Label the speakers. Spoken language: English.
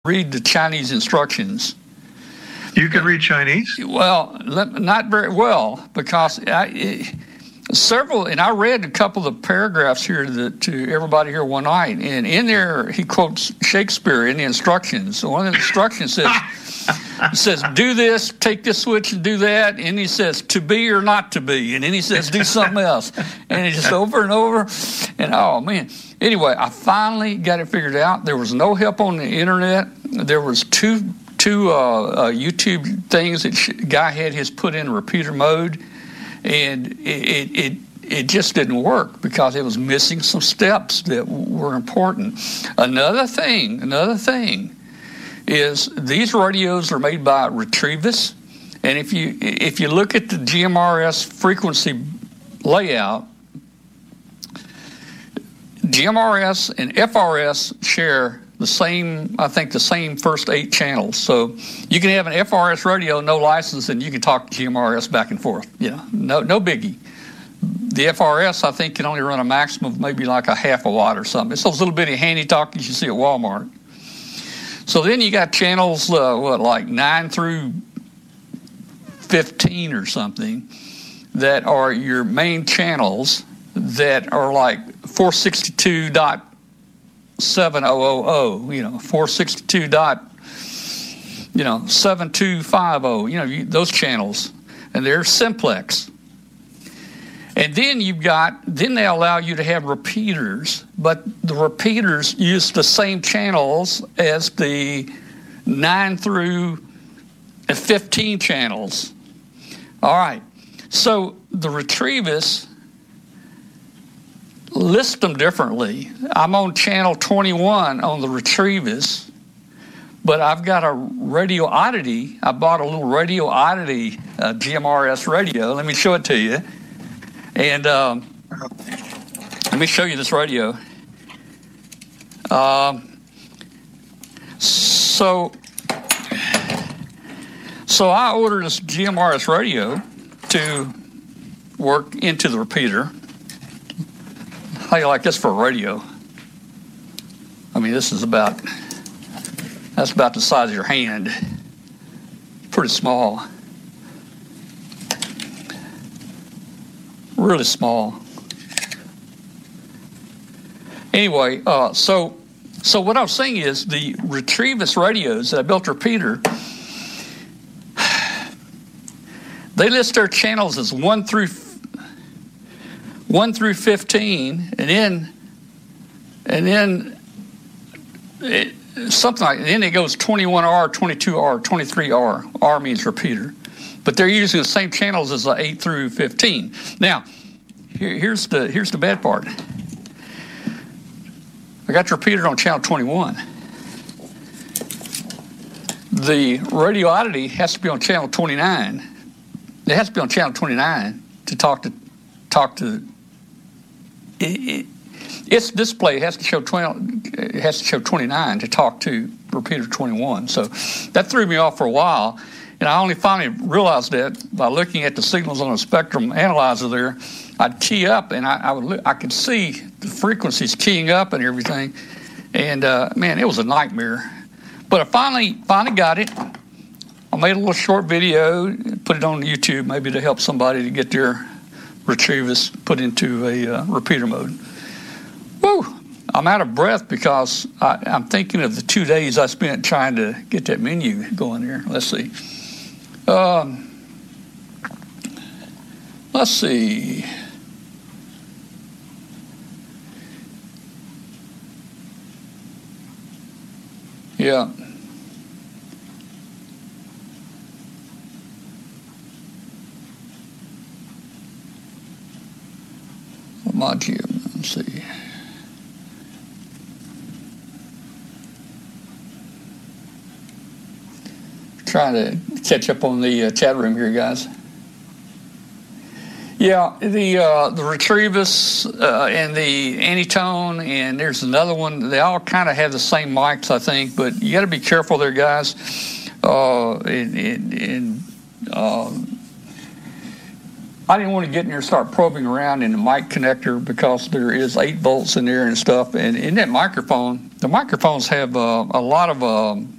Speaker 1: read the Chinese instructions.
Speaker 2: You can read Chinese?
Speaker 1: Well, not very well, because several, and I read a couple of paragraphs here to everybody here one night, and in there he quotes Shakespeare in the instructions. So one of the instructions says, do this, take this switch and do that, and he says, to be or not to be, and then he says, do something else, and it's just over and over, and oh man. Anyway, I finally got it figured out. There was no help on the internet. There was two YouTube things that guy had his put in repeater mode, and it just didn't work because it was missing some steps that were important. Another thing is these radios are made by Retrievus, and if you look at the GMRS frequency layout, GMRS and FRS share the same first 8 channels. So you can have an FRS radio, no license, and you can talk GMRS back and forth. Yeah, no biggie. The FRS, I think, can only run a maximum of maybe like a half a watt or something. It's those little bitty handy talkies you see at Walmart. So then you got channels, like 9 through 15 or something, that are your main channels that are like 462.700, 462.7250, those channels, and they're simplex. And then then they allow you to have repeaters, but the repeaters use the same channels as the 9 through 15 channels. All right, so the Retrievus list them differently. I'm on channel 21 on the Retrievus, but I've got a Radio Oddity. I bought a little Radio Oddity GMRS radio. Let me show it to you. And let me show you this radio. So I ordered this GMRS radio to work into the repeater. How do you like this for a radio? I mean, that's about the size of your hand. Pretty small. Really small. Anyway, so what I was saying is the Retrievus radios that I built repeater, they list their channels as 1 through 15, and then something like, and then it goes 21R, 22R, 23R. R means repeater, but they're using the same channels as the 8 through 15. Now, here's the bad part. I got the repeater on channel 21. The Radio Oddity has to be on channel 29. It has to be on channel 29 to talk to. Its display has to show 29 to talk to repeater 21. So that threw me off for a while, and I only finally realized that by looking at the signals on a spectrum analyzer there. I'd key up, and I could see the frequencies keying up and everything, and man, it was a nightmare. But I finally got it. I made a little short video, put it on YouTube, maybe to help somebody to get their Retrievus put into a repeater mode. Woo! I'm out of breath because I'm thinking of the 2 days I spent trying to get that menu going there. Let's see. Yeah. Module, let's see. Trying to catch up on the chat room here, guys. Yeah, the Retrievus and the Anytone, and there's another one. They all kind of have the same mics, I think, but you got to be careful there, guys. I didn't want to get in there and start probing around in the mic connector because there is 8 volts in there and stuff. And in that microphone, the microphones have a lot of